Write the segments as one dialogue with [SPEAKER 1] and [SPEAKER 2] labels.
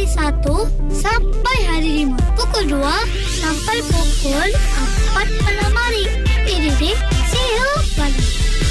[SPEAKER 1] sampai hari 5. Pukul 2 sampai pukul 4 malam hari. PDD Siu Bali.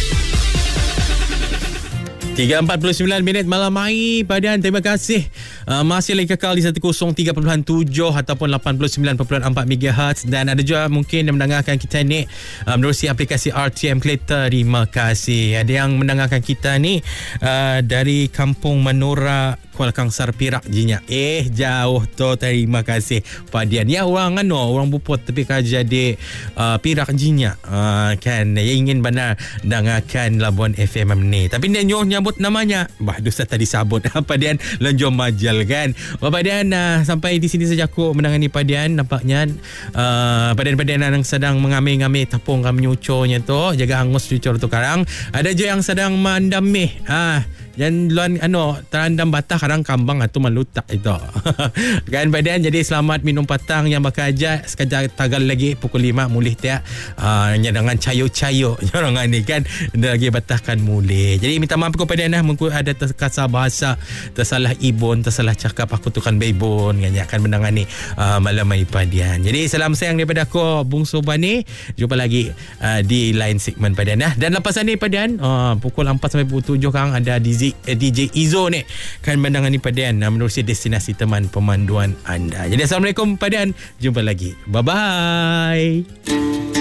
[SPEAKER 2] 3.49 minit malam hari Padian. Terima kasih. Masih lagi kekal di 103.7 ataupun 89.4 MHz. Dan ada juga mungkin yang mendengarkan kita ni menerusi aplikasi RTM Keleta. Terima kasih. Ada yang mendengarkan kita ni dari Kampung Menora, Kuala Kangsar, Perak jinya. Jauh tu. Terima kasih Padian. Ya, orang Buput tapi kerja di Perak jinya. Kan yang ingin benar dengarkan Labuan FM ni. Tapi dia nyambut namanya. Dosa tadi sabut Padian lonjong majal kan. Padian sampai di sini saja aku menangani Padian. Nampaknya Padian-padian yang sedang mengambil-ngambil tepung kami nyucornya tu, jaga hangus cucur tu karang. Ada je yang sedang mandam meh. Dan luan terandam batah kadang kambang atau melutak itu. Kan Padian, jadi selamat minum patang yang bakal aja sekejap tagal lagi pukul 5 mulih tiap dengan cayo-cayo orang ni kan dia lagi batahkan mulih. Jadi minta maaf kepada Padian mungkin ada terkasar bahasa, tersalah ibon, tersalah cakap aku tu kan baibon kan akan menangani malam hari Padian. Jadi salam sayang daripada aku Bungsu Bani. Jumpa lagi di lain segmen Padian dan lepas ni Padian pukul 4 sampai pukul 7 kang ada DJ Izo ni kan menangani Padian menerusi destinasi teman pemanduan anda. Jadi Assalamualaikum Padian, jumpa lagi, bye bye.